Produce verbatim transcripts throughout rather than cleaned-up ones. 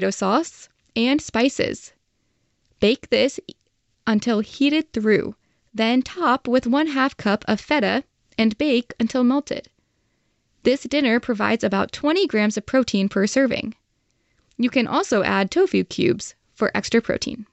sauce, and spices. Bake this until heated through, then top with one half cup of feta and bake until melted. This dinner provides about twenty grams of protein per serving. You can also add tofu cubes for extra protein.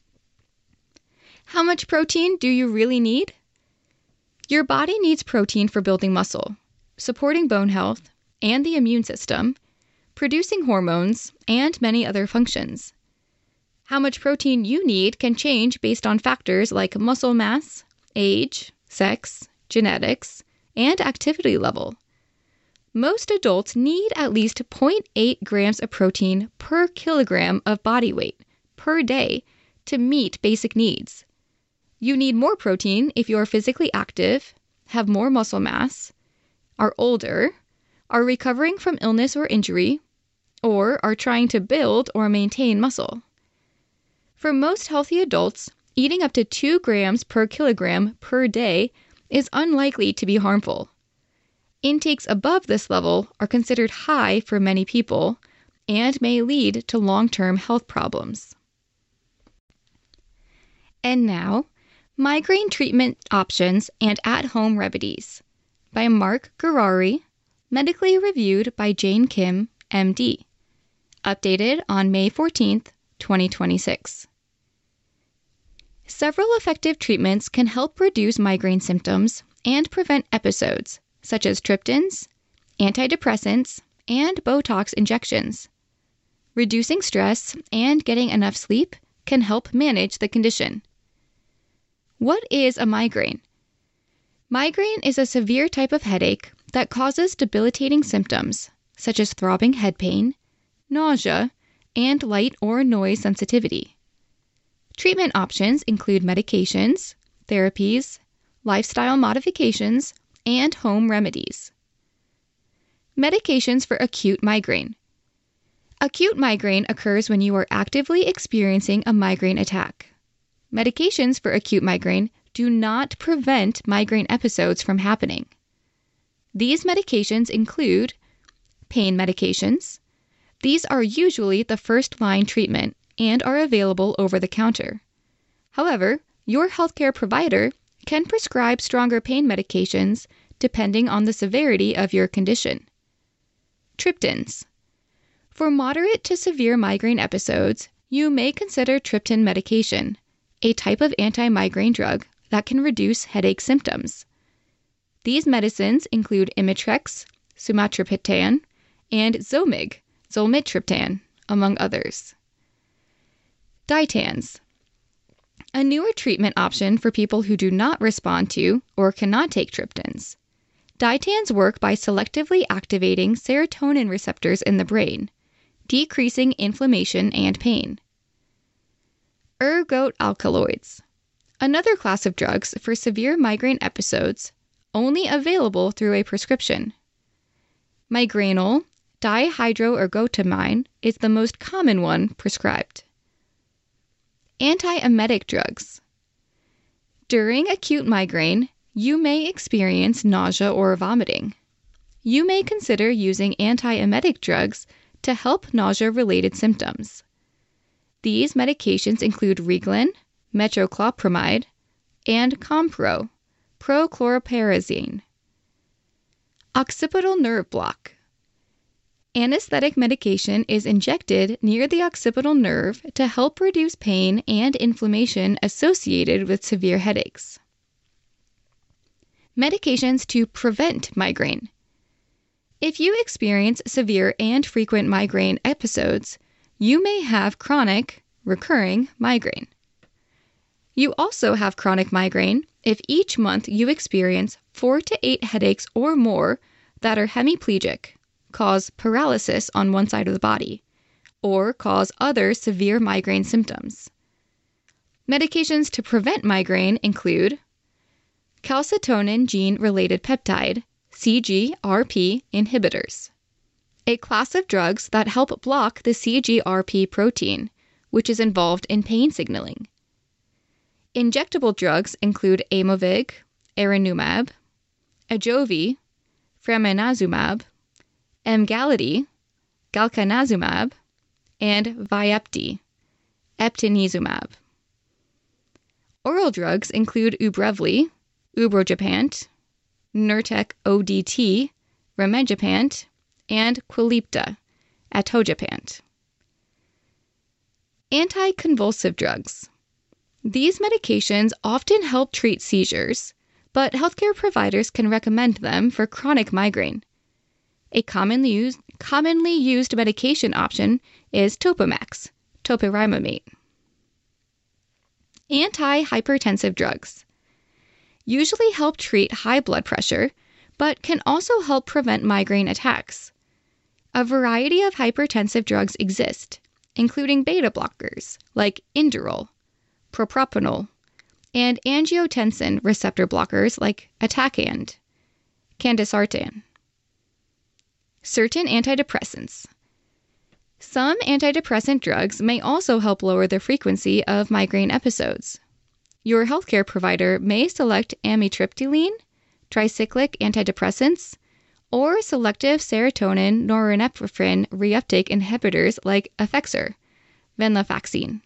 How much protein do you really need? Your body needs protein for building muscle, supporting bone health and the immune system, producing hormones, and many other functions. How much protein you need can change based on factors like muscle mass, age, sex, genetics, and activity level. Most adults need at least zero point eight grams of protein per kilogram of body weight per day to meet basic needs. You need more protein if you are physically active, have more muscle mass, are older, are recovering from illness or injury, or are trying to build or maintain muscle. For most healthy adults, eating up to two grams per kilogram per day is unlikely to be harmful. Intakes above this level are considered high for many people and may lead to long-term health problems. And now, Migraine Treatment Options and At-Home Remedies by Mark Gurary, medically reviewed by Jane Kim, M D. Updated on May fourteenth, twenty twenty-six. Several effective treatments can help reduce migraine symptoms and prevent episodes, such as triptans, antidepressants, and Botox injections. Reducing stress and getting enough sleep can help manage the condition. What is a migraine? Migraine is a severe type of headache that causes debilitating symptoms, such as throbbing head pain, nausea, and light or noise sensitivity. Treatment options include medications, therapies, lifestyle modifications, and home remedies. Medications for acute migraine. Acute migraine occurs when you are actively experiencing a migraine attack. Medications for acute migraine do not prevent migraine episodes from happening. These medications include pain medications. These are usually the first-line treatment and are available over the counter. However, your healthcare provider can prescribe stronger pain medications depending on the severity of your condition. Triptans. For moderate to severe migraine episodes, you may consider triptan medication, a type of anti-migraine drug that can reduce headache symptoms. These medicines include Imitrex, sumatriptan, and Zomig, zolmitriptan, among others. Ditans. A newer treatment option for people who do not respond to or cannot take triptans. Ditans work by selectively activating serotonin receptors in the brain, decreasing inflammation and pain. Ergot alkaloids. Another class of drugs for severe migraine episodes, only available through a prescription. Migranal dihydroergotamine is the most common one prescribed. Antiemetic drugs. During acute migraine, you may experience nausea or vomiting. You may consider using antiemetic drugs to help nausea-related symptoms. These medications include Reglan, metoclopramide, and Compro, prochlorperazine. Occipital nerve block. Anesthetic medication is injected near the occipital nerve to help reduce pain and inflammation associated with severe headaches. Medications to prevent migraine. If you experience severe and frequent migraine episodes, you may have chronic, recurring migraine. You also have chronic migraine if each month you experience four to eight headaches or more that are hemiplegic, cause paralysis on one side of the body, or cause other severe migraine symptoms. Medications to prevent migraine include calcitonin gene-related peptide, C G R P inhibitors, a class of drugs that help block the C G R P protein, which is involved in pain signaling. Injectable drugs include Aimovig, Erinumab, Ajovy, Fremanezumab, Emgality, Galcanezumab, and Vyepti, eptinezumab. Oral drugs include Ubrelvy, ubrogepant, Nurtec O D T, rimegepant, and Qulipta, atogepant. Anticonvulsive drugs. These medications often help treat seizures, but healthcare providers can recommend them for chronic migraine. A commonly used, commonly used medication option is Topamax, topiramate. Antihypertensive drugs usually help treat high blood pressure, but can also help prevent migraine attacks. A variety of hypertensive drugs exist, including beta blockers like Inderal, propranolol, and angiotensin receptor blockers like Atacand, candesartan. Certain antidepressants. Some antidepressant drugs may also help lower the frequency of migraine episodes. Your healthcare provider may select amitriptyline, tricyclic antidepressants, or selective serotonin norepinephrine reuptake inhibitors like Effexor, venlafaxine.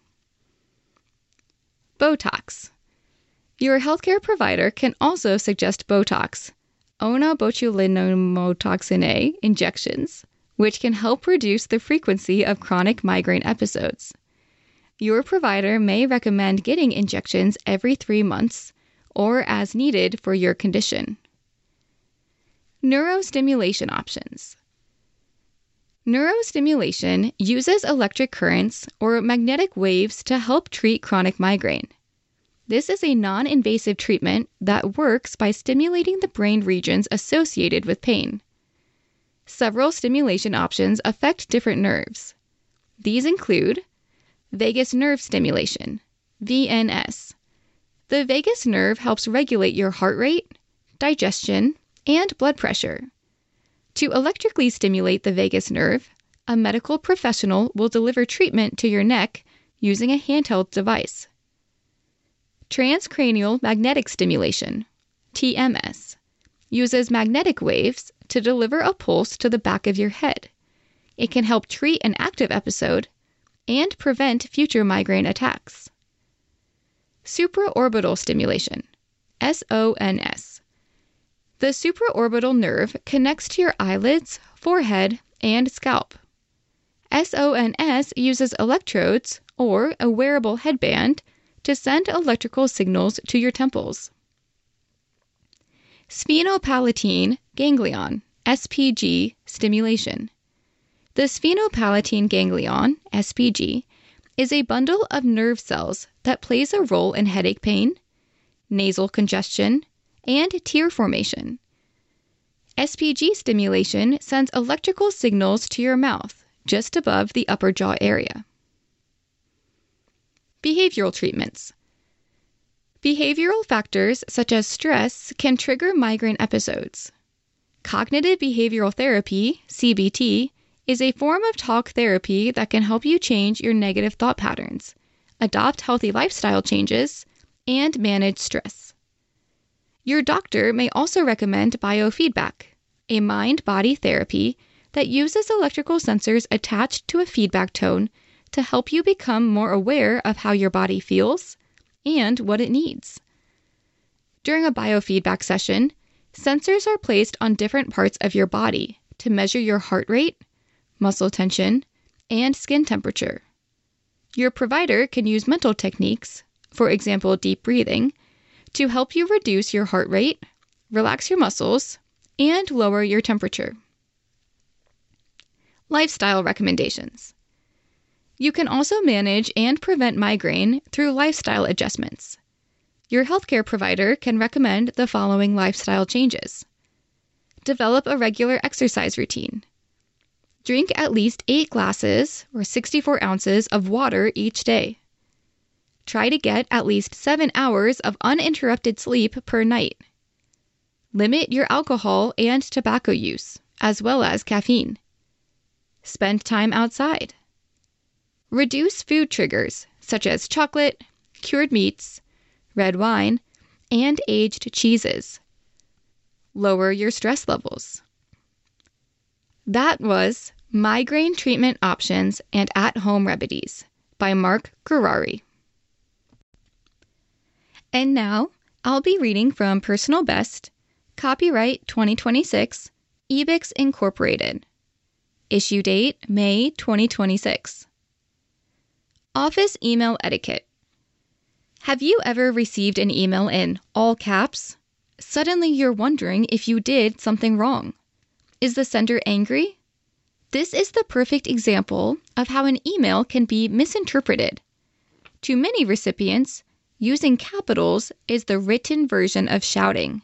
Botox. Your healthcare provider can also suggest Botox, onabotulinumtoxin A injections, which can help reduce the frequency of chronic migraine episodes. Your provider may recommend getting injections every three months or as needed for your condition. Neurostimulation options. Neurostimulation uses electric currents or magnetic waves to help treat chronic migraine. This is a non-invasive treatment that works by stimulating the brain regions associated with pain. Several stimulation options affect different nerves. These include vagus nerve stimulation, V N S. The vagus nerve helps regulate your heart rate, digestion, and blood pressure. To electrically stimulate the vagus nerve, a medical professional will deliver treatment to your neck using a handheld device. Transcranial magnetic stimulation, T M S, uses magnetic waves to deliver a pulse to the back of your head. It can help treat an active episode and prevent future migraine attacks. Supraorbital stimulation, S O N S. The supraorbital nerve connects to your eyelids, forehead, and scalp. S O N S uses electrodes or a wearable headband to send electrical signals to your temples. Sphenopalatine ganglion, S P G, stimulation. The sphenopalatine ganglion, S P G, is a bundle of nerve cells that plays a role in headache pain, nasal congestion, and tear formation. S P G stimulation sends electrical signals to your mouth, just above the upper jaw area. Behavioral treatments. Behavioral factors such as stress can trigger migraine episodes. Cognitive behavioral therapy, C B T, is a form of talk therapy that can help you change your negative thought patterns, adopt healthy lifestyle changes, and manage stress. Your doctor may also recommend biofeedback, a mind-body therapy that uses electrical sensors attached to a feedback tone to help you become more aware of how your body feels and what it needs. During a biofeedback session, sensors are placed on different parts of your body to measure your heart rate, muscle tension, and skin temperature. Your provider can use mental techniques, for example, deep breathing, to help you reduce your heart rate, relax your muscles, and lower your temperature. Lifestyle recommendations. You can also manage and prevent migraine through lifestyle adjustments. Your healthcare provider can recommend the following lifestyle changes. Develop a regular exercise routine. Drink at least eight glasses or sixty-four ounces of water each day. Try to get at least seven hours of uninterrupted sleep per night. Limit your alcohol and tobacco use, as well as caffeine. Spend time outside. Reduce food triggers such as chocolate, cured meats, red wine, and aged cheeses. Lower your stress levels. That was Migraine Treatment Options and At-Home Remedies by Mark Gurary. And now, I'll be reading from Personal Best, copyright twenty twenty-six, Ebix Incorporated. Issue date, May twenty twenty-six. Office Email Etiquette. Have you ever received an email in all caps? Suddenly you're wondering if you did something wrong. Is the sender angry? This is the perfect example of how an email can be misinterpreted. To many recipients, using capitals is the written version of shouting.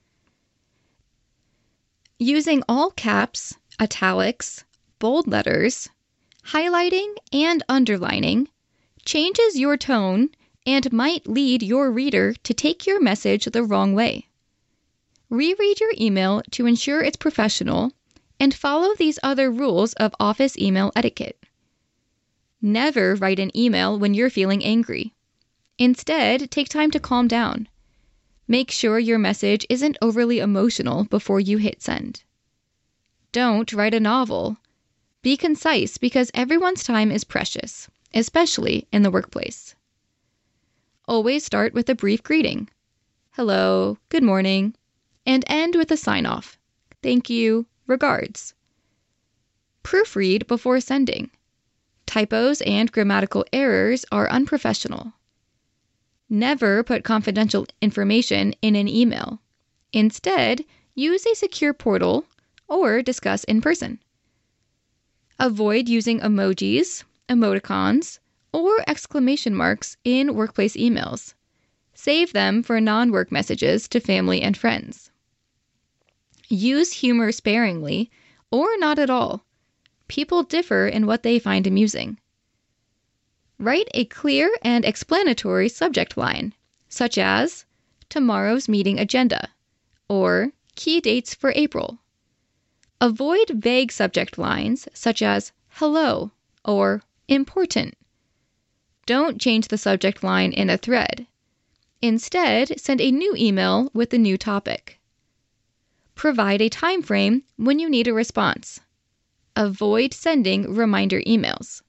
Using all caps, italics, bold letters, highlighting, and underlining changes your tone and might lead your reader to take your message the wrong way. Reread your email to ensure it's professional and follow these other rules of office email etiquette. Never write an email when you're feeling angry. Instead, take time to calm down. Make sure your message isn't overly emotional before you hit send. Don't write a novel. Be concise because everyone's time is precious, especially in the workplace. Always start with a brief greeting. Hello, good morning, and end with a sign-off. Thank you, regards. Proofread before sending. Typos and grammatical errors are unprofessional. Never put confidential information in an email. Instead, use a secure portal or discuss in person. Avoid using emojis, emoticons, or exclamation marks in workplace emails. Save them for non-work messages to family and friends. Use humor sparingly or not at all. People differ in what they find amusing. Write a clear and explanatory subject line, such as tomorrow's meeting agenda or key dates for April. Avoid vague subject lines such as hello or important. Don't change the subject line in a thread. Instead, send a new email with the new topic. Provide a time frame when you need a response. Avoid sending reminder emails.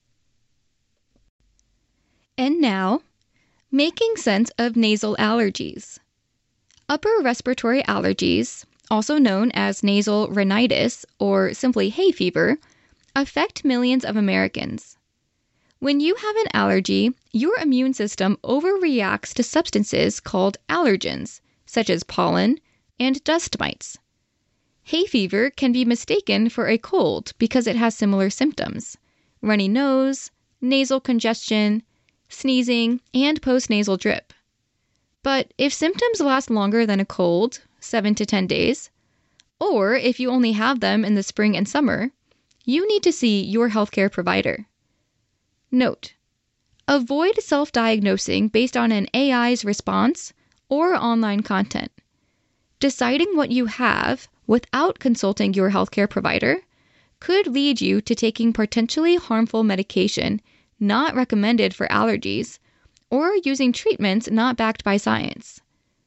And now, making sense of nasal allergies. Upper respiratory allergies, also known as nasal rhinitis or simply hay fever, affect millions of Americans. When you have an allergy, your immune system overreacts to substances called allergens, such as pollen and dust mites. Hay fever can be mistaken for a cold because it has similar symptoms: runny nose, nasal congestion, sneezing, and postnasal drip. But if symptoms last longer than a cold, seven to ten days, or if you only have them in the spring and summer, you need to see your healthcare provider. Note: avoid self-diagnosing based on an A I's response or online content. Deciding what you have without consulting your healthcare provider could lead you to taking potentially harmful medication not recommended for allergies or using treatments not backed by science.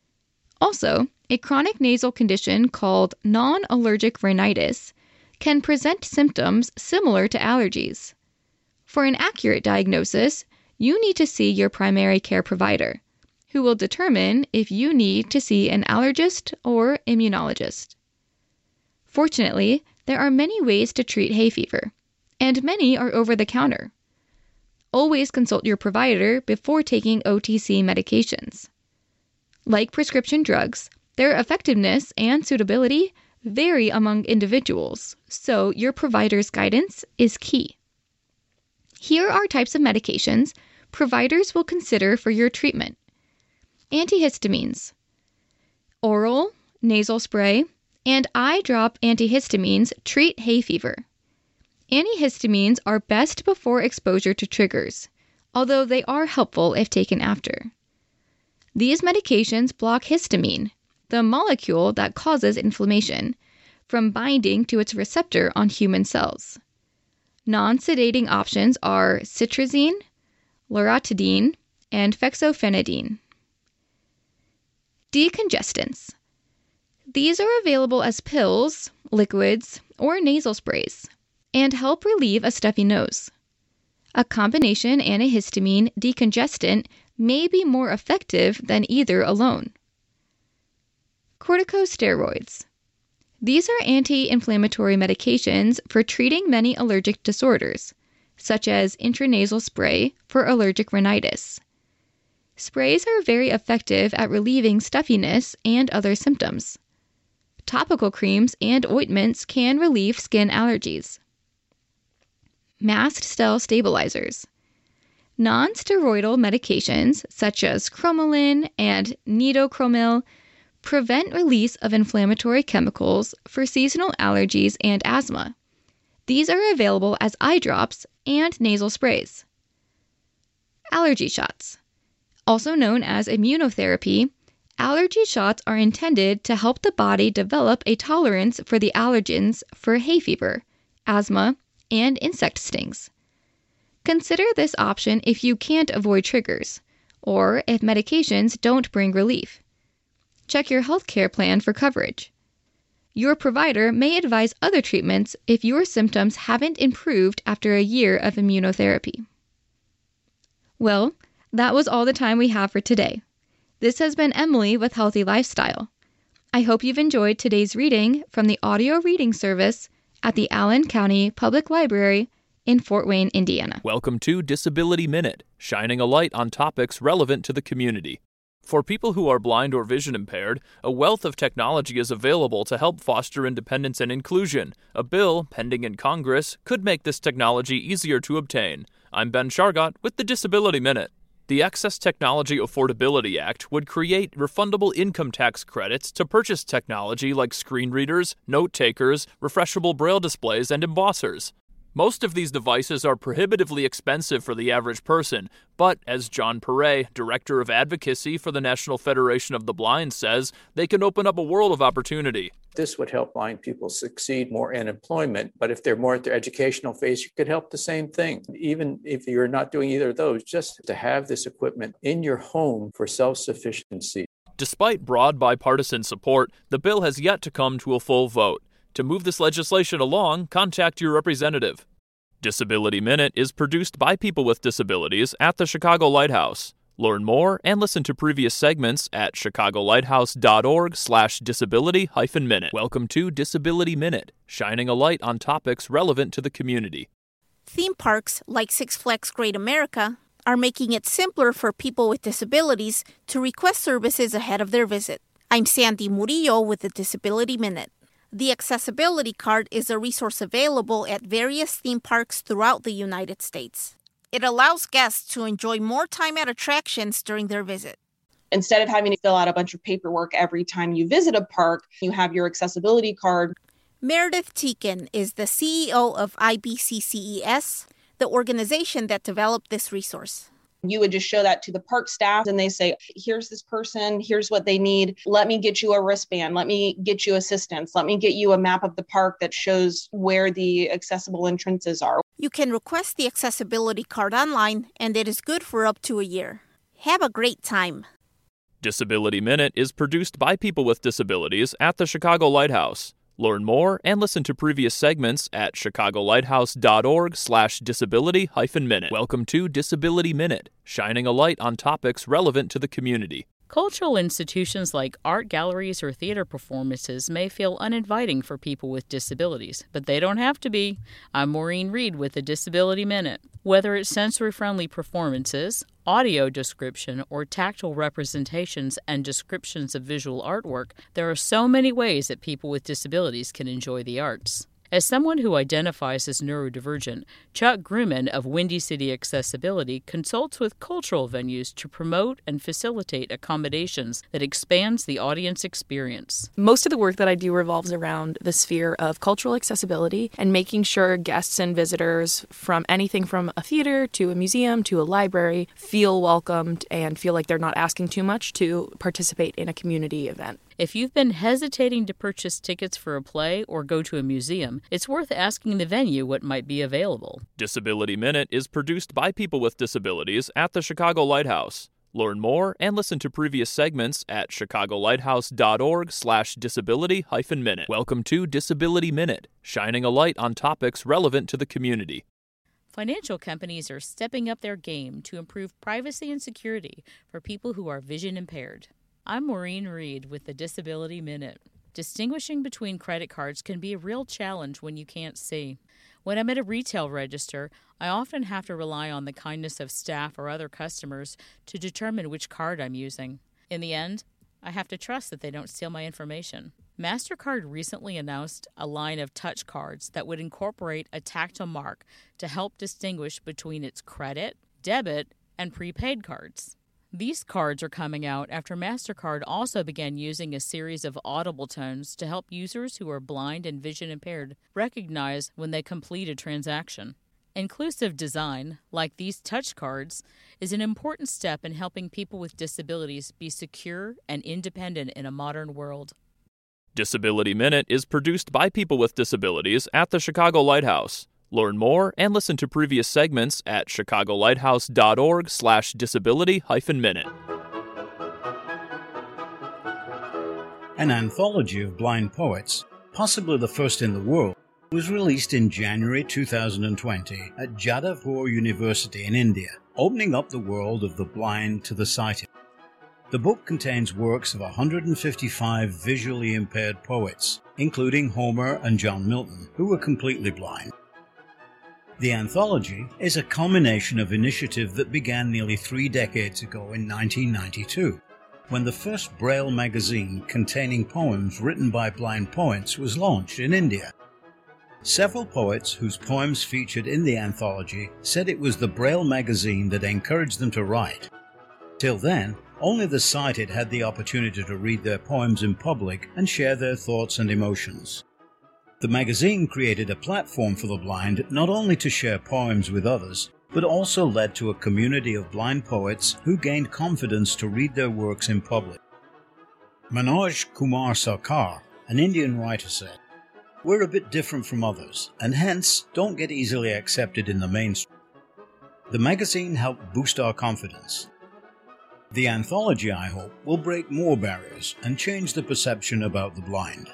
Also, a chronic nasal condition called non-allergic rhinitis can present symptoms similar to allergies. For an accurate diagnosis, you need to see your primary care provider, who will determine if you need to see an allergist or immunologist. Fortunately, there are many ways to treat hay fever, and many are over the counter. Always consult your provider before taking O T C medications. Like prescription drugs, their effectiveness and suitability vary among individuals, so your provider's guidance is key. Here are types of medications providers will consider for your treatment. Antihistamines. Oral, nasal spray, and eye drop antihistamines treat hay fever. Antihistamines are best before exposure to triggers, although they are helpful if taken after. These medications block histamine, the molecule that causes inflammation, from binding to its receptor on human cells. Non-sedating options are cetirizine, loratadine, and fexofenadine. Decongestants. These are available as pills, liquids, or nasal sprays. and help relieve a stuffy nose. A combination antihistamine decongestant may be more effective than either alone. Corticosteroids. These are anti-inflammatory medications for treating many allergic disorders, such as intranasal spray for allergic rhinitis. Sprays are very effective at relieving stuffiness and other symptoms. Topical creams and ointments can relieve skin allergies. Mast cell stabilizers. Non-steroidal medications such as cromolyn and nitocromil prevent release of inflammatory chemicals for seasonal allergies and asthma. These are available as eye drops and nasal sprays. Allergy shots. Also known as immunotherapy, allergy shots are intended to help the body develop a tolerance for the allergens for hay fever, asthma, and insect stings. Consider this option if you can't avoid triggers, or if medications don't bring relief. Check your healthcare plan for coverage. Your provider may advise other treatments if your symptoms haven't improved after a year of immunotherapy. Well, that was all the time we have for today. This has been Emily with Healthy Lifestyle. I hope you've enjoyed today's reading from the audio reading service at the Allen County Public Library in Fort Wayne, Indiana. Welcome to Disability Minute, shining a light on topics relevant to the community. For people who are blind or vision impaired, a wealth of technology is available to help foster independence and inclusion. A bill, pending in Congress, could make this technology easier to obtain. I'm Ben Shargott with the Disability Minute. The Access Technology Affordability Act would create refundable income tax credits to purchase technology like screen readers, note takers, refreshable braille displays, and embossers. Most of these devices are prohibitively expensive for the average person, but as John Perret, Director of Advocacy for the National Federation of the Blind, says, they can open up a world of opportunity. This would help blind people succeed more in employment, but if they're more at their educational phase, you could help the same thing. Even if you're not doing either of those, just to have this equipment in your home for self-sufficiency. Despite broad bipartisan support, the bill has yet to come to a full vote. To move this legislation along, contact your representative. Disability Minute is produced by people with disabilities at the Chicago Lighthouse. Learn more and listen to previous segments at chicagolighthouse.org slash disability hyphen minute. Welcome to Disability Minute, shining a light on topics relevant to the community. Theme parks like Six Flags Great America are making it simpler for people with disabilities to request services ahead of their visit. I'm Sandy Murillo with the Disability Minute. The Accessibility Card is a resource available at various theme parks throughout the United States. It allows guests to enjoy more time at attractions during their visit. Instead of having to fill out a bunch of paperwork every time you visit a park, you have your accessibility card. Meredith Teakin is the C E O of I B C C E S, the organization that developed this resource. You would just show that to the park staff and they say, here's this person, here's what they need. Let me get you a wristband. Let me get you assistance. Let me get you a map of the park that shows where the accessible entrances are. You can request the accessibility card online, and it is good for up to a year. Have a great time. Disability Minute is produced by people with disabilities at the Chicago Lighthouse. Learn more and listen to previous segments at chicagolighthouse.org slash disability hyphen minute. Welcome to Disability Minute, shining a light on topics relevant to the community. Cultural institutions like art galleries or theater performances may feel uninviting for people with disabilities, but they don't have to be. I'm Maureen Reed with the Disability Minute. Whether it's sensory-friendly performances, audio description, or tactile representations and descriptions of visual artwork, there are so many ways that people with disabilities can enjoy the arts. As someone who identifies as neurodivergent, Chuck Grumman of Windy City Accessibility consults with cultural venues to promote and facilitate accommodations that expands the audience experience. Most of the work that I do revolves around the sphere of cultural accessibility and making sure guests and visitors from anything from a theater to a museum to a library feel welcomed and feel like they're not asking too much to participate in a community event. If you've been hesitating to purchase tickets for a play or go to a museum, it's worth asking the venue what might be available. Disability Minute is produced by people with disabilities at the Chicago Lighthouse. Learn more and listen to previous segments at chicagolighthouse.org slash disability hyphen minute. Welcome to Disability Minute, shining a light on topics relevant to the community. Financial companies are stepping up their game to improve privacy and security for people who are vision impaired. I'm Maureen Reed with the Disability Minute. Distinguishing between credit cards can be a real challenge when you can't see. When I'm at a retail register, I often have to rely on the kindness of staff or other customers to determine which card I'm using. In the end, I have to trust that they don't steal my information. MasterCard recently announced a line of touch cards that would incorporate a tactile mark to help distinguish between its credit, debit, and prepaid cards. These cards are coming out after MasterCard also began using a series of audible tones to help users who are blind and vision impaired recognize when they complete a transaction. Inclusive design, like these touch cards, is an important step in helping people with disabilities be secure and independent in a modern world. Disability Minute is produced by people with disabilities at the Chicago Lighthouse. Learn more and listen to previous segments at chicagolighthouse.org slash disability hyphen minute. An anthology of blind poets, possibly the first in the world, was released in January two thousand twenty at Jadavpur University in India, opening up the world of the blind to the sighted. The book contains works of one hundred fifty-five visually impaired poets, including Homer and John Milton, who were completely blind. The anthology is a culmination of initiative that began nearly three decades ago in nineteen ninety-two, when the first Braille magazine containing poems written by blind poets was launched in India. Several poets whose poems featured in the anthology said it was the Braille magazine that encouraged them to write. Till then, only the sighted had the opportunity to read their poems in public and share their thoughts and emotions. The magazine created a platform for the blind not only to share poems with others, but also led to a community of blind poets who gained confidence to read their works in public. Manoj Kumar Sarkar, an Indian writer, said, "We're a bit different from others, and hence don't get easily accepted in the mainstream. The magazine helped boost our confidence. The anthology, I hope, will break more barriers and change the perception about the blind."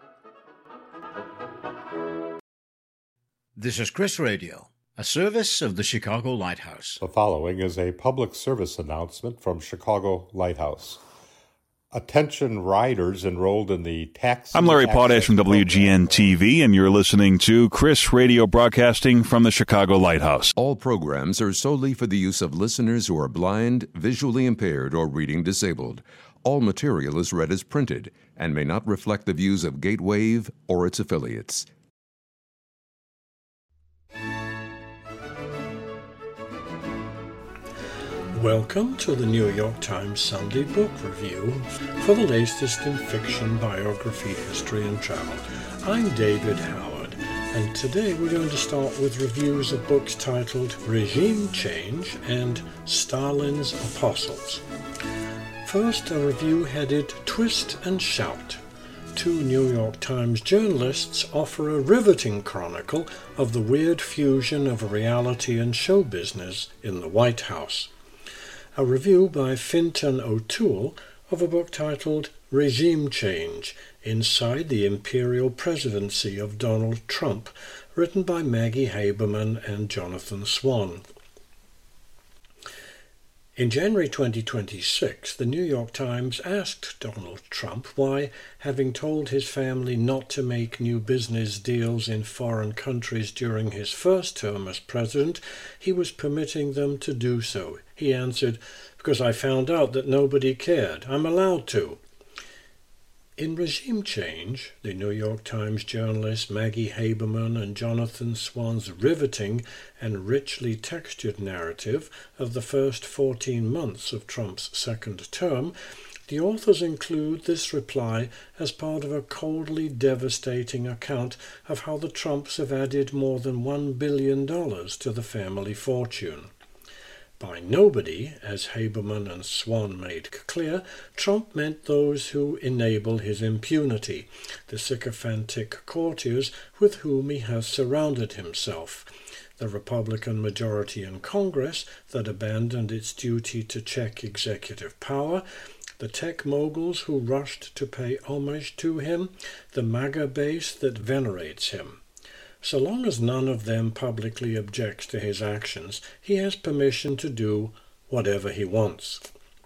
This is Chris Radio, a service of the Chicago Lighthouse. The following is a public service announcement from Chicago Lighthouse. Attention riders enrolled in the taxi... I'm Larry Potash from W G N T V, and you're listening to Chris Radio broadcasting from the Chicago Lighthouse. All programs are solely for the use of listeners who are blind, visually impaired, or reading disabled. All material is read as printed and may not reflect the views of Gatewave or its affiliates. Welcome to the New York Times Sunday Book Review for the latest in fiction, biography, history, and travel. I'm David Howard, and today we're going to start with reviews of books titled Regime Change and Stalin's Apostles. First, a review headed Twist and Shout. Two New York Times journalists offer a riveting chronicle of the weird fusion of reality and show business in the White House. A review by Fintan O'Toole of a book titled Regime Change, Inside the Imperial Presidency of Donald Trump, written by Maggie Haberman and Jonathan Swan. In January twenty twenty-six, the New York Times asked Donald Trump why, having told his family not to make new business deals in foreign countries during his first term as president, he was permitting them to do so. He answered, "Because I found out that nobody cared. I'm allowed to." In Regime Change, the New York Times journalists Maggie Haberman and Jonathan Swan's riveting and richly textured narrative of the first fourteen months of Trump's second term, the authors include this reply as part of a coldly devastating account of how the Trumps have added more than one billion dollars to the family fortune. By nobody, as Haberman and Swan made clear, Trump meant those who enable his impunity, the sycophantic courtiers with whom he has surrounded himself. the Republican majority in Congress that abandoned its duty to check executive power, the tech moguls who rushed to pay homage to him, the MAGA base that venerates him. So long as none of them publicly objects to his actions, he has permission to do whatever he wants.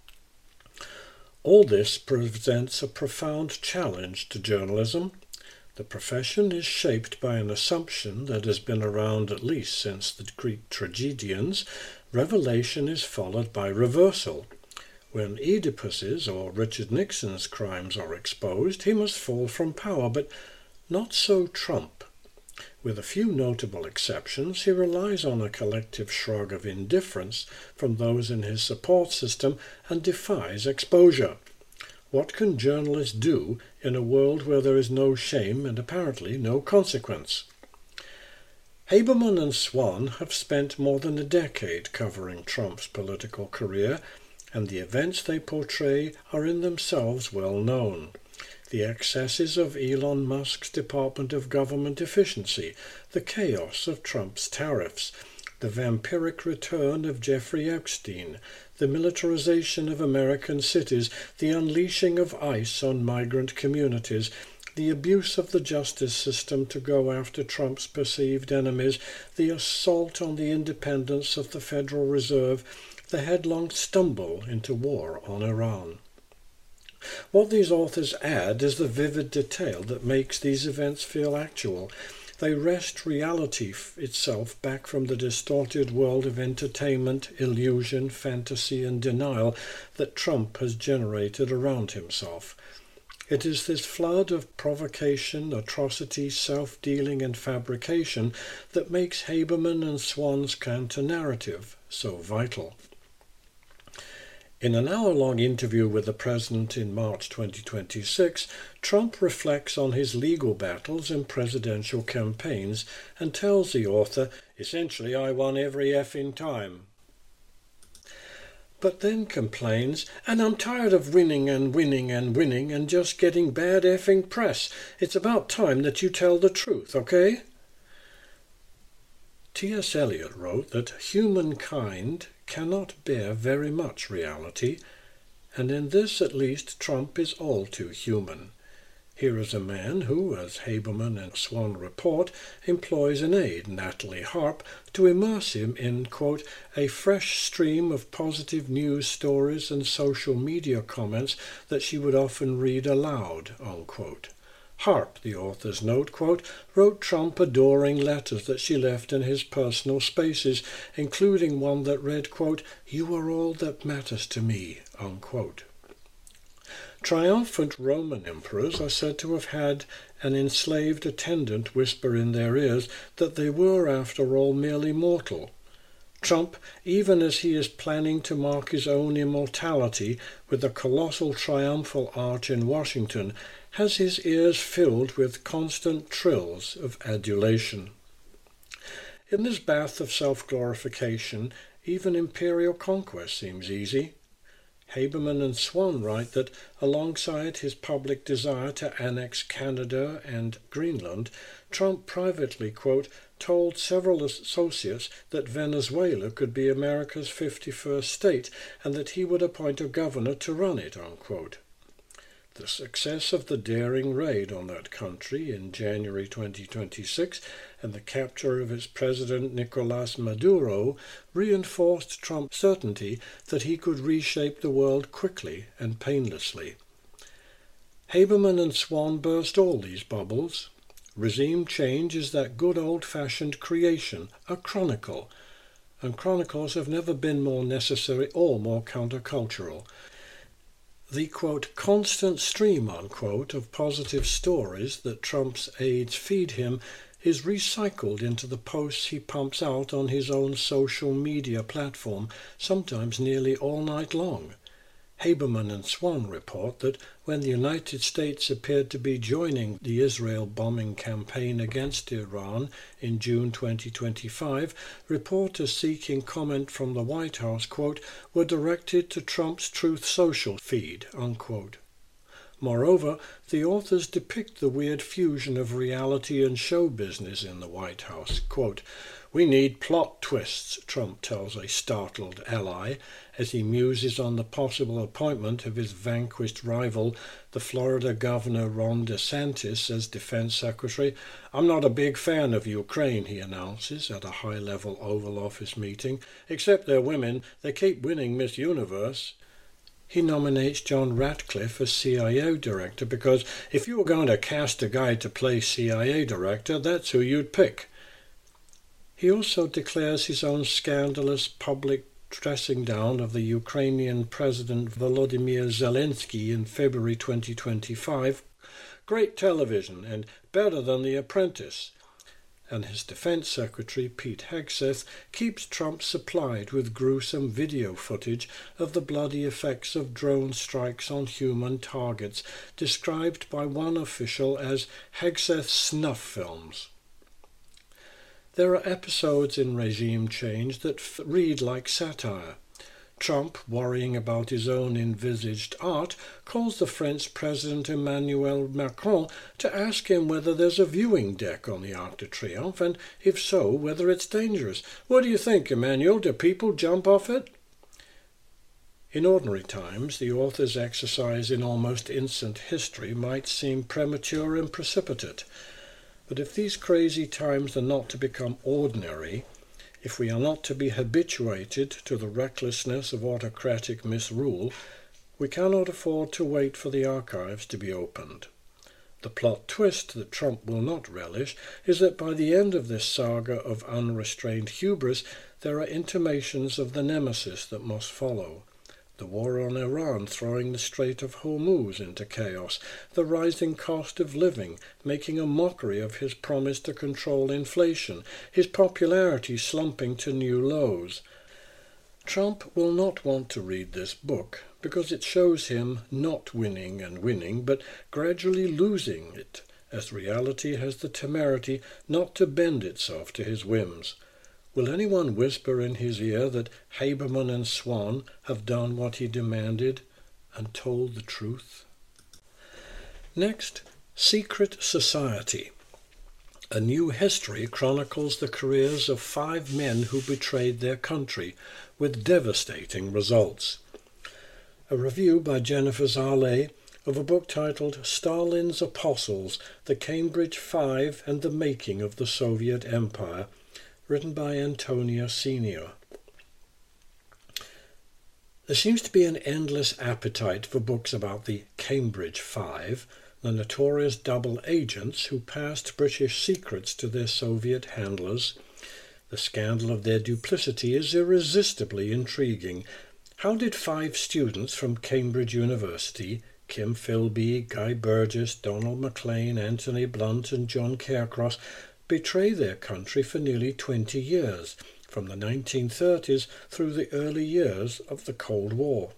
All this presents a profound challenge to journalism. The profession is shaped by an assumption that has been around at least since the Greek tragedians. Revelation is followed by reversal. When Oedipus's or Richard Nixon's crimes are exposed, he must fall from power, but not so Trump. With a few notable exceptions, he relies on a collective shrug of indifference from those in his support system and defies exposure. What can journalists do in a world where there is no shame and apparently no consequence? Haberman and Swan have spent more than a decade covering Trump's political career, and the events they portray are in themselves well known. The excesses of Elon Musk's Department of Government Efficiency, the chaos of Trump's tariffs, the vampiric return of Jeffrey Epstein, the militarization of American cities, the unleashing of ICE on migrant communities, the abuse of the justice system to go after Trump's perceived enemies, the assault on the independence of the Federal Reserve, the headlong stumble into war on Iran. What these authors add is the vivid detail that makes these events feel actual. They wrest reality itself back from the distorted world of entertainment, illusion, fantasy, and denial that Trump has generated around himself. It is this flood of provocation, atrocity, self-dealing, and fabrication that makes Haberman and Swan's counter-narrative so vital. In an hour-long interview with the president in March twenty twenty-six, Trump reflects on his legal battles and presidential campaigns and tells the author, "Essentially, I won every effing time." But then complains, "And I'm tired of winning and winning and winning and just getting bad effing press. It's about time that you tell the truth, okay?" T S Eliot wrote that humankind cannot bear very much reality, and in this at least Trump is all too human. Here is a man who, as Haberman and Swan report, employs an aide, Natalie Harp, to immerse him in, quote, a fresh stream of positive news stories and social media comments that she would often read aloud, unquote. Harp, the authors note, quote, wrote Trump adoring letters that she left in his personal spaces, including one that read, quote, "You are all that matters to me," unquote. Triumphant Roman emperors are said to have had an enslaved attendant whisper in their ears that they were, after all, merely mortal. Trump, even as he is planning to mark his own immortality with a colossal triumphal arch in Washington, has his ears filled with constant trills of adulation. In this bath of self-glorification, even imperial conquest seems easy. Haberman and Swan write that alongside his public desire to annex Canada and Greenland, Trump privately, quote, told several associates that Venezuela could be America's fifty-first state and that he would appoint a governor to run it, unquote. The success of the daring raid on that country in January twenty twenty-six and the capture of its president Nicolas Maduro reinforced Trump's certainty that he could reshape the world quickly and painlessly. Haberman and Swan burst all these bubbles. Regime change is that good old-fashioned creation, a chronicle, and chronicles have never been more necessary or more countercultural. The, quote, constant stream, unquote, of positive stories that Trump's aides feed him is recycled into the posts he pumps out on his own social media platform, sometimes nearly all night long. Haberman and Swan report that when the United States appeared to be joining the Israel bombing campaign against Iran in June twenty twenty-five, reporters seeking comment from the White House, quote, were directed to Trump's Truth Social feed, unquote. Moreover, the authors depict the weird fusion of reality and show business in the White House. Quote, We need plot twists, Trump tells a startled ally as he muses on the possible appointment of his vanquished rival, the Florida Governor Ron DeSantis, as Defense Secretary. I'm not a big fan of Ukraine, he announces at a high-level Oval Office meeting. Except they're women, they keep winning Miss Universe. He nominates John Ratcliffe as C I A director because if you were going to cast a guy to play C I A director, that's who you'd pick. He also declares his own scandalous public dressing down of the Ukrainian President Volodymyr Zelensky in February twenty twenty-five great television and better than The Apprentice. And his Defense Secretary, Pete Hegseth, keeps Trump supplied with gruesome video footage of the bloody effects of drone strikes on human targets, described by one official as Hegseth snuff films. There are episodes in Regime Change that f- read like satire. Trump, worrying about his own envisaged art, calls the French President Emmanuel Macron to ask him whether there's a viewing deck on the Arc de Triomphe, and if so, whether it's dangerous. What do you think, Emmanuel? Do people jump off it? In ordinary times, the author's exercise in almost instant history might seem premature and precipitate. But if these crazy times are not to become ordinary, if we are not to be habituated to the recklessness of autocratic misrule, we cannot afford to wait for the archives to be opened. The plot twist that Trump will not relish is that by the end of this saga of unrestrained hubris, there are intimations of the nemesis that must follow. The war on Iran throwing the Strait of Hormuz into chaos, the rising cost of living, making a mockery of his promise to control inflation, his popularity slumping to new lows. Trump will not want to read this book because it shows him not winning and winning, but gradually losing it, as reality has the temerity not to bend itself to his whims. Will anyone whisper in his ear that Haberman and Swan have done what he demanded and told the truth? Next, Secret Society. A New History chronicles the careers of five men who betrayed their country, with devastating results. A review by Jennifer Zale of a book titled Stalin's Apostles, The Cambridge Five and the Making of the Soviet Empire, written by Antonia Senior. There seems to be an endless appetite for books about the Cambridge Five, the notorious double agents who passed British secrets to their Soviet handlers. The scandal of their duplicity is irresistibly intriguing. How did five students from Cambridge University, Kim Philby, Guy Burgess, Donald MacLean, Anthony Blunt and John Caircross, betray their country for nearly twenty years, from the nineteen thirties through the early years of the Cold War?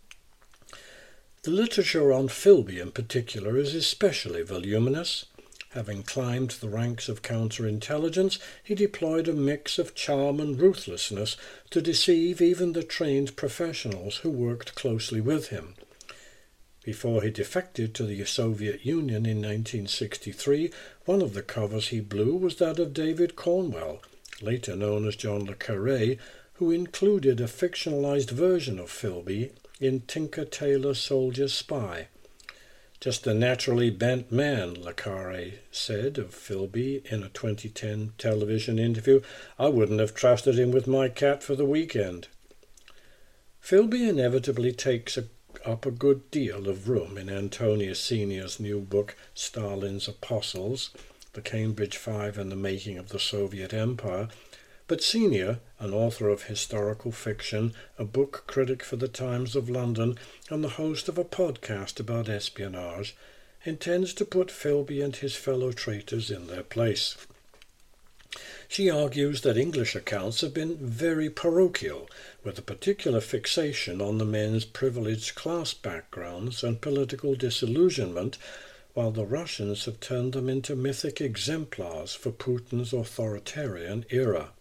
The literature on Philby in particular is especially voluminous. Having climbed the ranks of counterintelligence, he deployed a mix of charm and ruthlessness to deceive even the trained professionals who worked closely with him. Before he defected to the Soviet Union in nineteen sixty-three, one of the covers he blew was that of David Cornwell, later known as John le Carré, who included a fictionalized version of Philby in Tinker Tailor Soldier Spy. Just a naturally bent man, le Carré said of Philby in a twenty ten television interview. I wouldn't have trusted him with my cat for the weekend. Philby inevitably takes a up a good deal of room in Antonia Senior's new book, Stalin's Apostles, The Cambridge Five and the Making of the Soviet Empire, but Senior, an author of historical fiction, a book critic for the Times of London, and the host of a podcast about espionage, intends to put Philby and his fellow traitors in their place. She argues that English accounts have been very parochial, with a particular fixation on the men's privileged class backgrounds and political disillusionment, while the Russians have turned them into mythic exemplars for Putin's authoritarian era.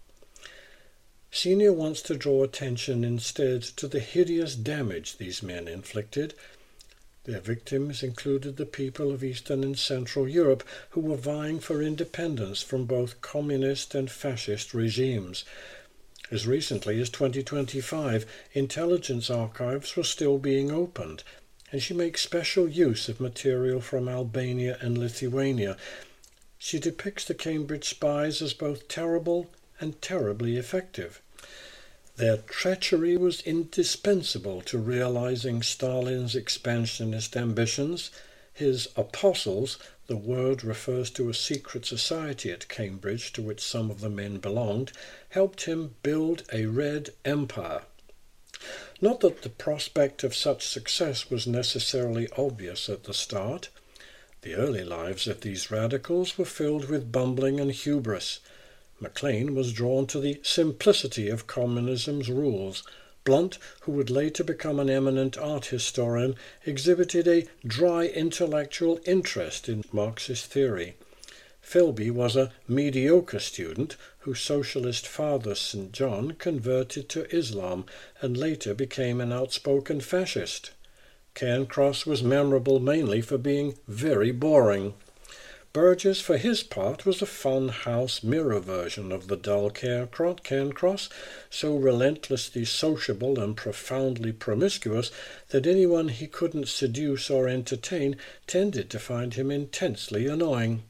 Senior wants to draw attention instead to the hideous damage these men inflicted. Their victims included the people of Eastern and Central Europe who were vying for independence from both communist and fascist regimes. As recently as twenty twenty-five, intelligence archives were still being opened, and she makes special use of material from Albania and Lithuania. She depicts the Cambridge spies as both terrible and terribly effective. Their treachery was indispensable to realizing Stalin's expansionist ambitions. His apostles, the word refers to a secret society at Cambridge to which some of the men belonged, helped him build a Red Empire. Not that the prospect of such success was necessarily obvious at the start. The early lives of these radicals were filled with bumbling and hubris. Maclean was drawn to the simplicity of communism's rules. Blunt, who would later become an eminent art historian, exhibited a dry intellectual interest in Marxist theory. Philby was a mediocre student whose socialist father, Saint John, converted to Islam and later became an outspoken fascist. Cairncross was memorable mainly for being very boring. Burgess, for his part, was a fun house mirror version of the dull Cairncross, so relentlessly sociable and profoundly promiscuous that anyone he couldn't seduce or entertain tended to find him intensely annoying.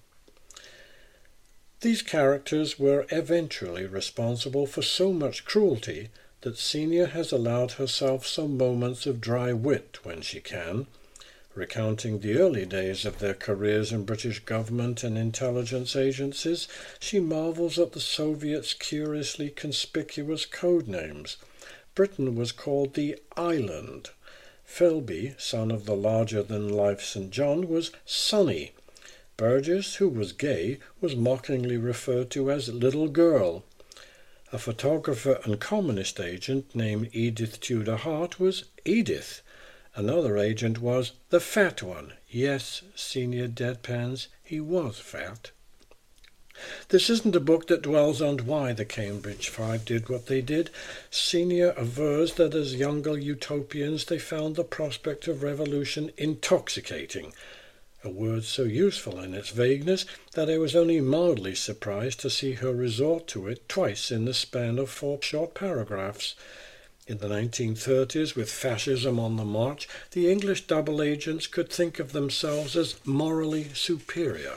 These characters were eventually responsible for so much cruelty that Senior has allowed herself some moments of dry wit when she can. Recounting the early days of their careers in British government and intelligence agencies, she marvels at the Soviets' curiously conspicuous code names. Britain was called the Island. Philby, son of the larger-than-life Saint John, was Sonny. Burgess, who was gay, was mockingly referred to as Little Girl. A photographer and communist agent named Edith Tudor Hart was Edith. Another agent was the Fat One. Yes, Senior deadpans, he was fat. This isn't a book that dwells on why the Cambridge Five did what they did. Senior avers that as younger utopians they found the prospect of revolution intoxicating, a word so useful in its vagueness that I was only mildly surprised to see her resort to it twice in the span of four short paragraphs. In the nineteen thirties, with fascism on the march, the English double agents could think of themselves as morally superior.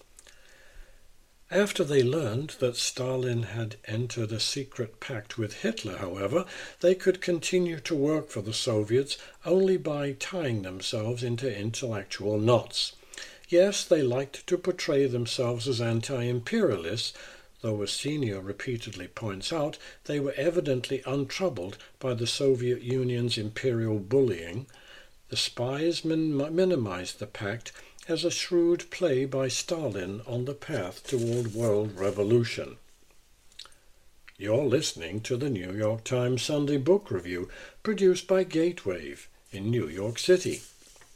After they learned that Stalin had entered a secret pact with Hitler, however, they could continue to work for the Soviets only by tying themselves into intellectual knots. Yes, they liked to portray themselves as anti-imperialists, though, as Senior repeatedly points out, they were evidently untroubled by the Soviet Union's imperial bullying. The spies min- minimized the pact as a shrewd play by Stalin on the path toward world revolution. You're listening to the New York Times Sunday Book Review, produced by Gatewave in New York City.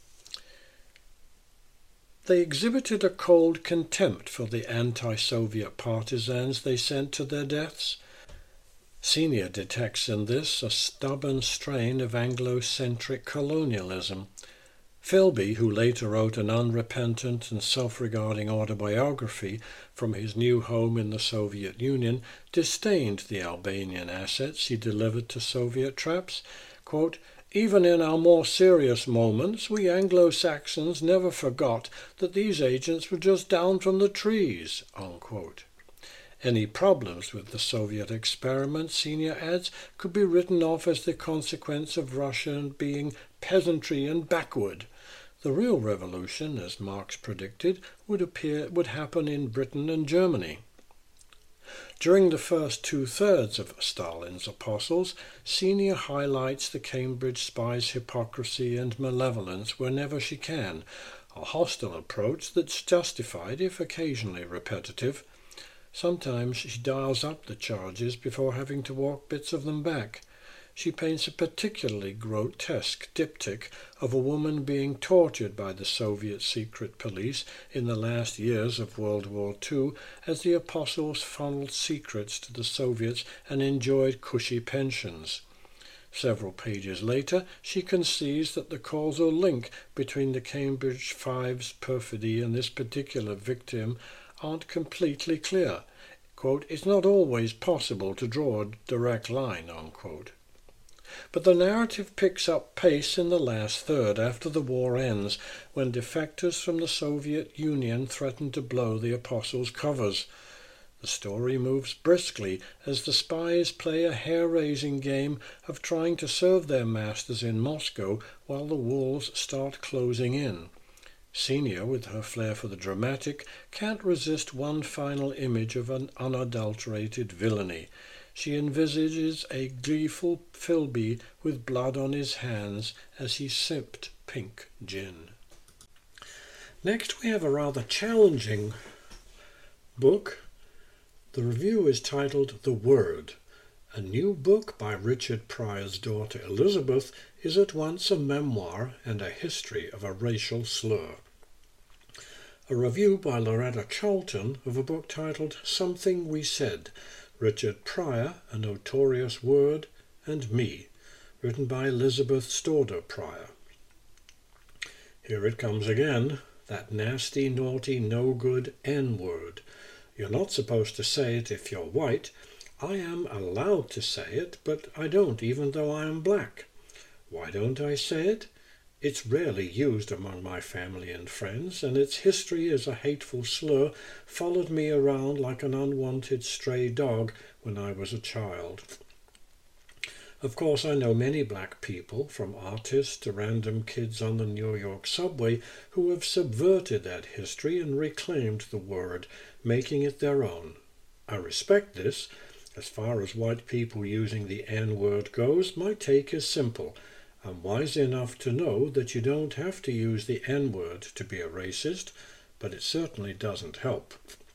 They exhibited a cold contempt for the anti-Soviet partisans they sent to their deaths. Senior detects in this a stubborn strain of Anglo-centric colonialism. Philby, who later wrote an unrepentant and self-regarding autobiography from his new home in the Soviet Union, disdained the Albanian assets he delivered to Soviet traps. Quote, "Even in our more serious moments, we Anglo-Saxons never forgot that these agents were just down from the trees." Unquote. Any problems with the Soviet experiment, Senior adds, could be written off as the consequence of Russia being peasantry and backward. The real revolution, as Marx predicted, would appear would happen in Britain and Germany. During the first two-thirds of Stalin's Apostles, Senior highlights the Cambridge spies' hypocrisy and malevolence whenever she can, a hostile approach that's justified if occasionally repetitive. Sometimes she dials up the charges before having to walk bits of them back. She paints a particularly grotesque diptych of a woman being tortured by the Soviet secret police in the last years of World War Two as the apostles funneled secrets to the Soviets and enjoyed cushy pensions. Several pages later, she concedes that the causal link between the Cambridge Five's perfidy and this particular victim aren't completely clear. Quote, "It's not always possible to draw a direct line," unquote. But the narrative picks up pace in the last third after the war ends, when defectors from the Soviet Union threaten to blow the Apostles' covers. The story moves briskly as the spies play a hair-raising game of trying to serve their masters in Moscow while the wolves start closing in. Senior, with her flair for the dramatic, can't resist one final image of an unadulterated villainy. She envisages a gleeful Philby with blood on his hands as he sipped pink gin. Next we have a rather challenging book. The review is titled The Word. A new book by Richard Pryor's daughter Elizabeth is at once a memoir and a history of a racial slur. A review by Loretta Charlton of a book titled Something We Said, Richard Pryor, A Notorious Word, and Me, written by Elizabeth Storder Pryor. Here it comes again, that nasty, naughty, no-good N-word. You're not supposed to say it if you're white. I am allowed to say it, but I don't, even though I am black. Why don't I say it? It's rarely used among my family and friends, and its history as a hateful slur followed me around like an unwanted stray dog when I was a child. Of course, I know many black people, from artists to random kids on the New York subway, who have subverted that history and reclaimed the word, making it their own. I respect this. As far as white people using the N-word goes, my take is simple. I'm wise enough to know that you don't have to use the N-word to be a racist, but it certainly doesn't help.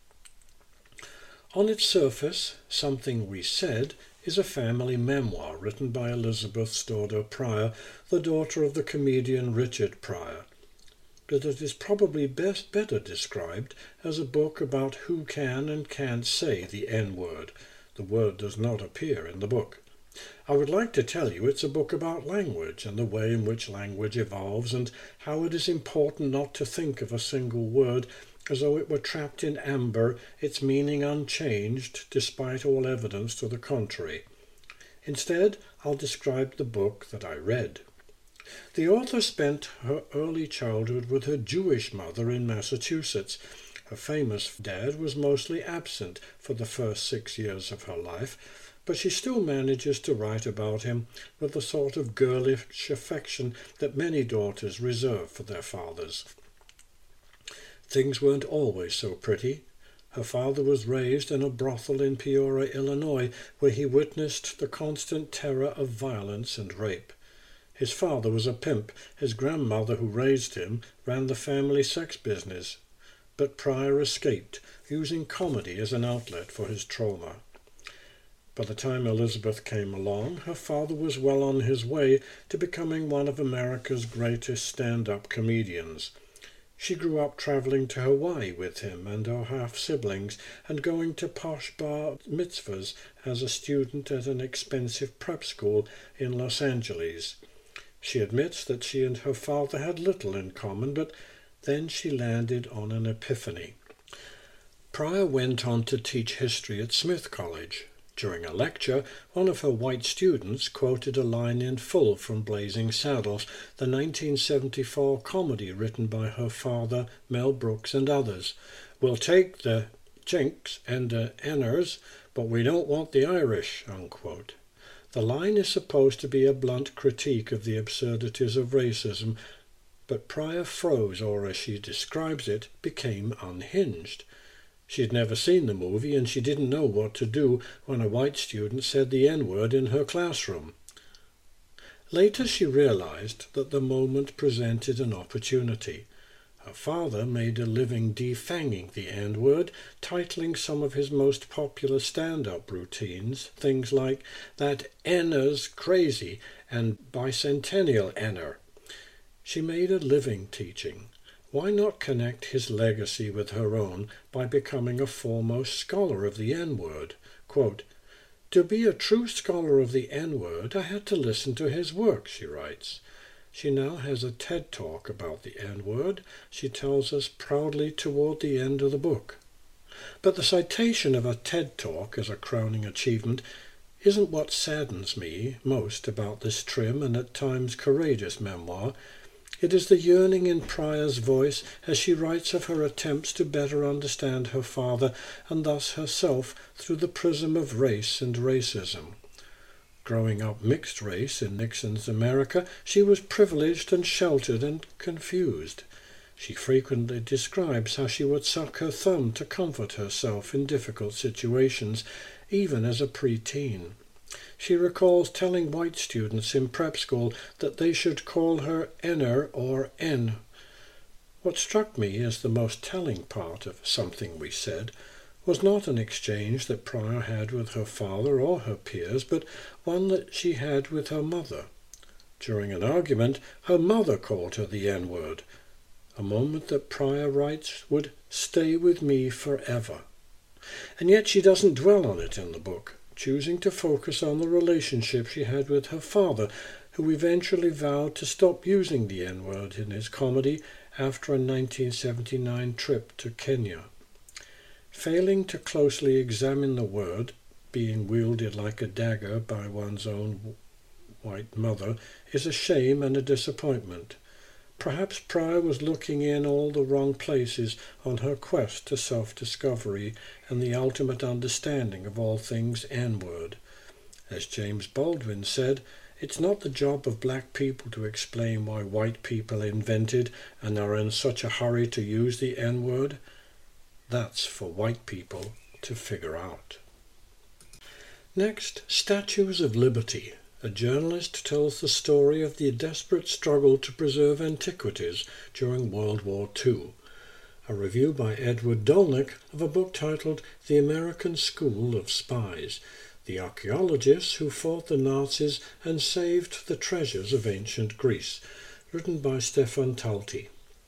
On its surface, Something We Said is a family memoir written by Elizabeth Storder Pryor, the daughter of the comedian Richard Pryor. But it is probably best better described as a book about who can and can't say the N-word. The word does not appear in the book. I would like to tell you it's a book about language and the way in which language evolves and how it is important not to think of a single word as though it were trapped in amber, its meaning unchanged despite all evidence to the contrary. Instead, I'll describe the book that I read. The author spent her early childhood with her Jewish mother in Massachusetts. Her famous dad was mostly absent for the first six years of her life, but she still manages to write about him with the sort of girlish affection that many daughters reserve for their fathers. Things weren't always so pretty. Her father was raised in a brothel in Peoria, Illinois, where he witnessed the constant terror of violence and rape. His father was a pimp. His grandmother, who raised him, ran the family sex business. But Pryor escaped, using comedy as an outlet for his trauma. By the time Elizabeth came along, her father was well on his way to becoming one of America's greatest stand-up comedians. She grew up traveling to Hawaii with him and her half-siblings and going to posh bar mitzvahs as a student at an expensive prep school in Los Angeles. She admits that she and her father had little in common, but then she landed on an epiphany. Pryor went on to teach history at Smith College. During a lecture, one of her white students quoted a line in full from Blazing Saddles, the nineteen seventy-four comedy written by her father, Mel Brooks, and others. "We'll take the Chinks and the Enners, but we don't want the Irish," unquote. The line is supposed to be a blunt critique of the absurdities of racism, but Pryor froze, or as she describes it, became unhinged. She had never seen the movie, and she didn't know what to do when a white student said the N-word in her classroom. Later she realized that the moment presented an opportunity. Her father made a living defanging the N-word, titling some of his most popular stand-up routines, things like "That N-er's crazy" and "Bicentennial N-er." She made a living teaching. Why not connect his legacy with her own by becoming a foremost scholar of the N-word? Quote, To be a true scholar of the N-word, I had to listen to his work, she writes. She now has a TED Talk about the N-word, she tells us proudly toward the end of the book. But the citation of a TED Talk as a crowning achievement isn't what saddens me most about this trim and at times courageous memoir. It is the yearning in Pryor's voice as she writes of her attempts to better understand her father and thus herself through the prism of race and racism. Growing up mixed race in Nixon's America, she was privileged and sheltered and confused. She frequently describes how she would suck her thumb to comfort herself in difficult situations, even as a preteen. She recalls telling white students in prep school that they should call her Enner or N. What struck me as the most telling part of Something We Said was not an exchange that Pryor had with her father or her peers, but one that she had with her mother. During an argument, her mother called her the N-word, a moment that Pryor writes would stay with me forever. And yet she doesn't dwell on it in the book, choosing to focus on the relationship she had with her father, who eventually vowed to stop using the N-word in his comedy after a nineteen seventy-nine trip to Kenya. Failing to closely examine the word, being wielded like a dagger by one's own white mother, is a shame and a disappointment. Perhaps Pryor was looking in all the wrong places on her quest to self-discovery and the ultimate understanding of all things N-word. As James Baldwin said, it's not the job of black people to explain why white people invented and are in such a hurry to use the N-word. That's for white people to figure out. Next, Statues of Liberty. A journalist tells the story of the desperate struggle to preserve antiquities during World War Two. A review by Edward Dolnick of a book titled The American School of Spies, the archaeologists who fought the Nazis and saved the treasures of ancient Greece, written by Stefan Talti.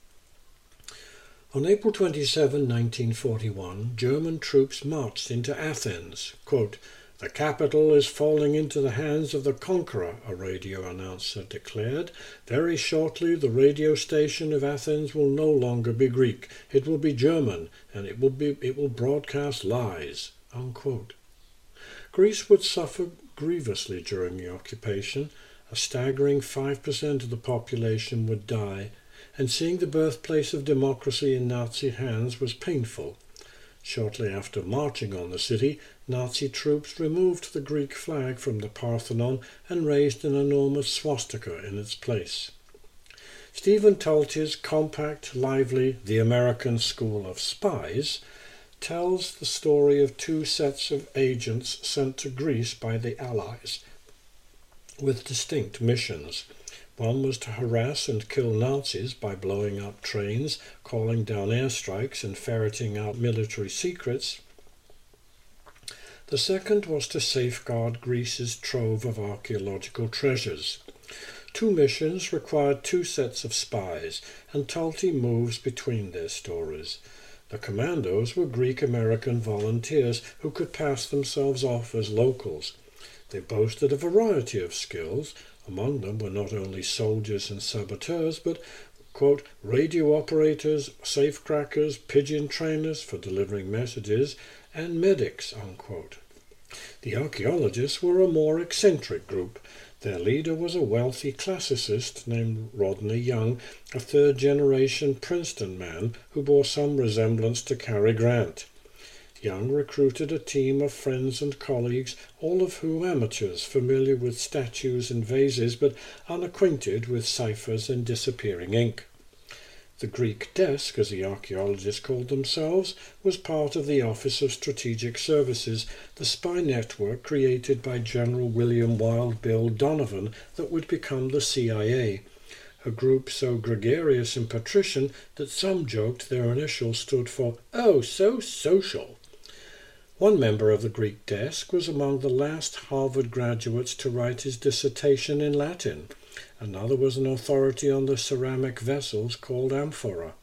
On April twenty-seventh, nineteen forty-one, German troops marched into Athens. Quote, "The capital is falling into the hands of the conqueror," a radio announcer declared. "Very shortly the radio station of Athens will no longer be Greek. It will be German, and it will be it will broadcast lies." Unquote. Greece would suffer grievously during the occupation. A staggering five percent of the population would die, and seeing the birthplace of democracy in Nazi hands was painful. Shortly after marching on the city, Nazi troops removed the Greek flag from the Parthenon and raised an enormous swastika in its place. Stephen Talti's compact, lively The American School of Spies tells the story of two sets of agents sent to Greece by the Allies with distinct missions. One was to harass and kill Nazis by blowing up trains, calling down airstrikes and ferreting out military secrets. The second was to safeguard Greece's trove of archaeological treasures. Two missions required two sets of spies, and Talti moves between their stories. The commandos were Greek-American volunteers who could pass themselves off as locals. They boasted a variety of skills. Among them were not only soldiers and saboteurs, but, quote, radio operators, safecrackers, pigeon trainers for delivering messages, and medics, unquote. The archaeologists were a more eccentric group. Their leader was a wealthy classicist named Rodney Young, a third-generation Princeton man who bore some resemblance to Cary Grant. Young recruited a team of friends and colleagues, all of whom amateurs familiar with statues and vases, but unacquainted with ciphers and disappearing ink. The Greek desk, as the archaeologists called themselves, was part of the Office of Strategic Services, the spy network created by General William Wild Bill Donovan that would become the C I A, a group so gregarious and patrician that some joked their initials stood for, "Oh, so social." One member of the Greek desk was among the last Harvard graduates to write his dissertation in Latin. Another was an authority on the ceramic vessels called amphora.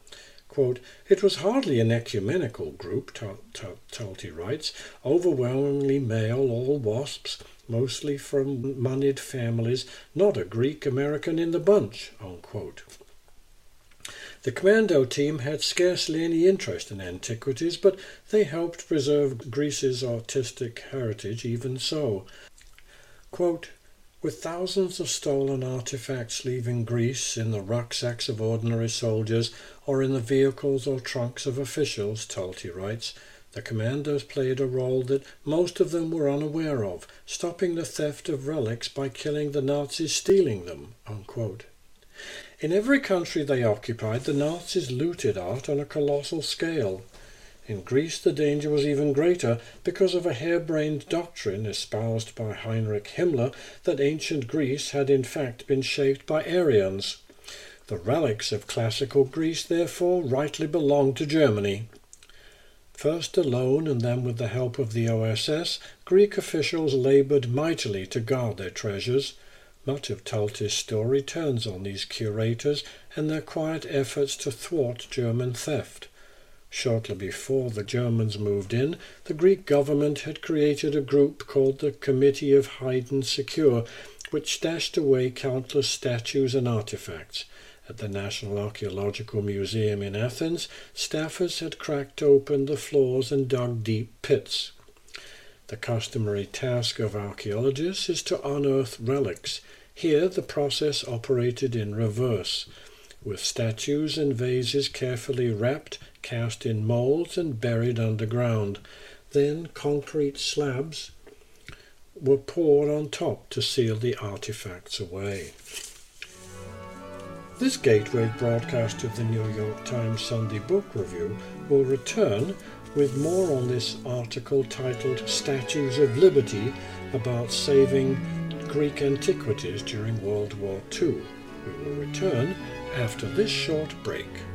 Quote, "It was hardly an ecumenical group," Talty writes, "overwhelmingly male, all WASPs, mostly from moneyed families, not a Greek-American in the bunch." Unquote. The commando team had scarcely any interest in antiquities, but they helped preserve Greece's artistic heritage even so. Quote, "With thousands of stolen artifacts leaving Greece in the rucksacks of ordinary soldiers or in the vehicles or trunks of officials," Talty writes, "the commandos played a role that most of them were unaware of, stopping the theft of relics by killing the Nazis stealing them." Unquote. In every country they occupied, the Nazis looted art on a colossal scale. In Greece the danger was even greater because of a harebrained doctrine espoused by Heinrich Himmler that ancient Greece had in fact been shaped by Aryans. The relics of classical Greece therefore rightly belonged to Germany. First alone and then with the help of the O S S, Greek officials laboured mightily to guard their treasures. Much of Talty's story turns on these curators and their quiet efforts to thwart German theft. Shortly before the Germans moved in, the Greek government had created a group called the Committee of Hide and Secure, which stashed away countless statues and artifacts. At the National Archaeological Museum in Athens, staffers had cracked open the floors and dug deep pits. The customary task of archaeologists is to unearth relics. Here the process operated in reverse, with statues and vases carefully wrapped, cast in moulds and buried underground. Then concrete slabs were poured on top to seal the artifacts away. This gateway broadcast of the New York Times Sunday Book Review will return with more on this article titled "Statues of Liberty" about saving Greek antiquities during World War Two. We will return after this short break.